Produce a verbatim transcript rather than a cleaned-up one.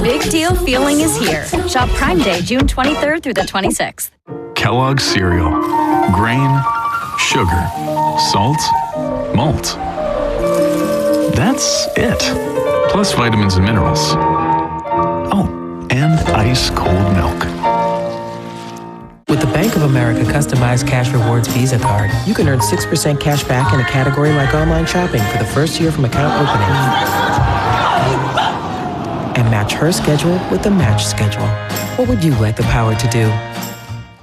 big deal feeling is here. Shop Prime Day, June twenty-third through the twenty-sixth. Kellogg's cereal. Grain, sugar, salt, malt. That's it. Plus vitamins and minerals. Oh, and ice cold milk. With the Bank of America customized cash rewards Visa card, you can earn six percent cash back in a category like online shopping for the first year from account opening. And match her schedule with the match schedule. What would you like the power to do?